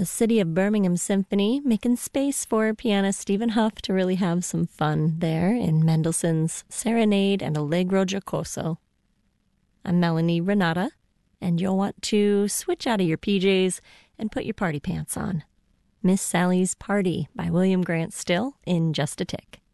the City of Birmingham Symphony, making space for pianist Stephen Huff to really have some fun there in Mendelssohn's Serenade and Allegro Giocoso. I'm Melanie Renata, and you'll want to switch out of your PJs and put your party pants on. Miss Sally's Party by William Grant Still in just a tick.